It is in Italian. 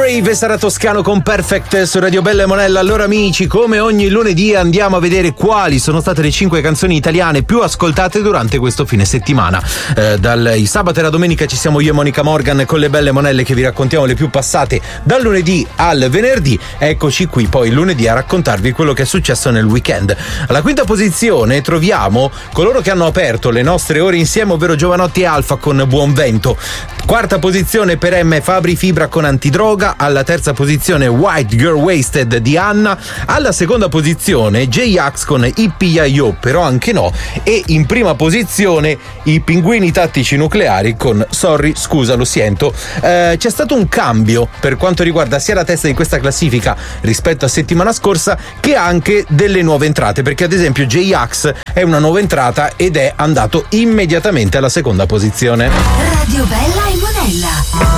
Brave sarà Toscano con Perfect su Radio Bella e Monella. Allora amici, come ogni lunedì andiamo a vedere quali sono state le 5 canzoni italiane più ascoltate durante questo fine settimana. Dal sabato e la domenica ci siamo io e Monica Morgan con le Belle Monelle che vi raccontiamo le più passate dal lunedì al venerdì. Eccoci qui poi lunedì a raccontarvi quello che è successo nel weekend. Alla quinta posizione troviamo coloro che hanno aperto le nostre ore insieme, ovvero Giovanotti e Alfa con Buon Vento. Quarta posizione per M Fabri Fibra con Antidroga. Alla terza posizione White Girl Wasted di Anna. Alla seconda posizione J-Ax con Ippia-Yo però anche no. E in prima posizione i Pinguini Tattici Nucleari con Sorry Scusa Lo Siento. C'è stato un cambio per quanto riguarda sia la testa di questa classifica rispetto a settimana scorsa che anche delle nuove entrate, perché ad esempio J-Ax è una nuova entrata ed è andato immediatamente alla seconda posizione. Radio Bella e Monella.